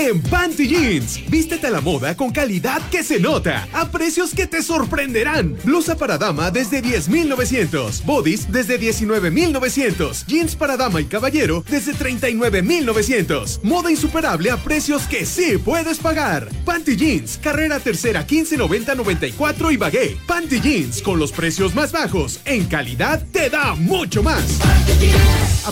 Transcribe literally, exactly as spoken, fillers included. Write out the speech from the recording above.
en Panty Jeans. Vístete a la moda con calidad que se nota, a precios que te sorprenderán. Blusa para dama desde diez mil novecientos, bodies desde diecinueve mil novecientos, jeans para dama y caballero desde treinta y nueve mil novecientos. Moda insuperable a precios que sí puedes pagar. Panty Jeans, carrera tercera quince noventa noventa y cuatro y Bagué. Panty Jeans con los precios más bajos, en calidad te da mucho más.